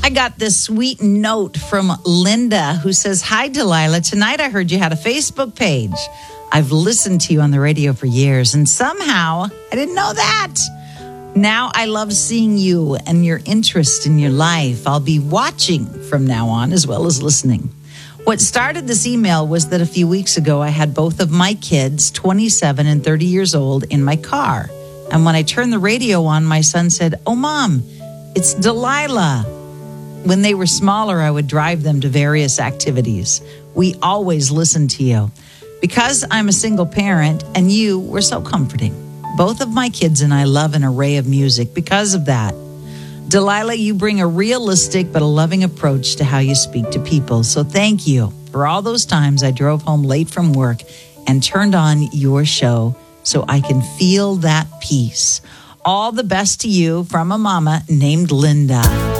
I got this sweet note from Linda who says, "Hi, Delilah. Tonight I heard you had a Facebook page. I've listened to you on the radio for years, and somehow I didn't know that. Now I love seeing you and your interest in your life. I'll be watching from now on as well as listening." What started this email was that a few weeks ago I had both of my kids, 27 and 30 years old, in my car. And when I turned the radio on, my son said, "Oh, Mom, it's Delilah." When they were smaller, I would drive them to various activities. We always listened to you. Because I'm a single parent and you were so comforting. Both of my kids and I love an array of music because of that. Delilah, you bring a realistic but a loving approach to how you speak to people. So thank you for all those times I drove home late from work and turned on your show so I can feel that peace. All the best to you from a mama named Linda.